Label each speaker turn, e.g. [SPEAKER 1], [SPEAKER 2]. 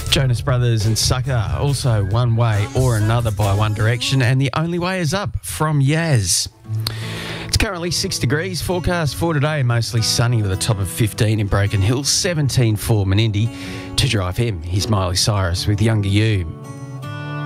[SPEAKER 1] Jonas Brothers and Sucker, also One Way or Another by One Direction, and The Only Way Is Up from Yaz. It's currently 6 degrees, forecast for today, mostly sunny with a top of 15 in Broken Hill, 17 for Menindee. To Drive Him, here's Miley Cyrus with Younger You.